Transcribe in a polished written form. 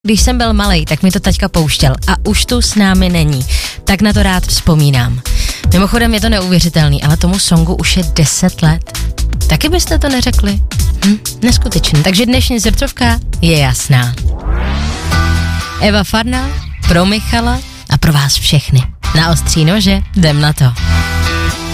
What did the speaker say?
Když jsem byl malej, tak mi to taťka pouštěl a už tu s námi není. Tak na to rád vzpomínám. Mimochodem je to neuvěřitelný, ale tomu songu už je 10 let. Taky byste to neřekli? Neskutečný. Takže dnešní zrcovka je jasná. Eva Farná pro Michala a pro vás všechny. Na ostří nože jdem na to.